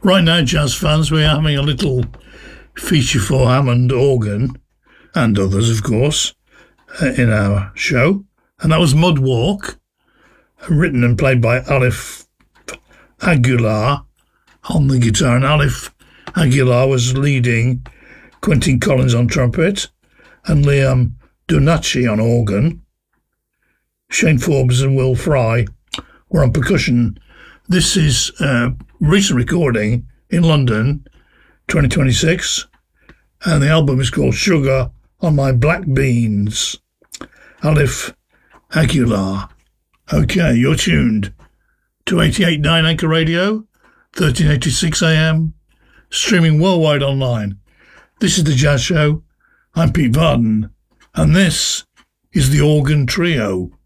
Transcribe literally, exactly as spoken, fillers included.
Right now, jazz fans, we're having a little feature for Hammond organ, and others, of course, in our show. And that was Mud Walk, written and played by Alif Aguilar on the guitar. And Alif Aguilar was leading Quentin Collins on trumpet and Liam Donacci on organ. Shane Forbes and Will Fry were on percussion. This is a recent recording in London, twenty twenty-six, and the album is called Sugar on My Black Beans. Alif Aguilar. Okay, you're tuned to eighty-eight point nine Anchor Radio, thirteen eighty-six A M, streaming worldwide online. This is The Jazz Show. I'm Pete Varden, and this is the Organ Trio.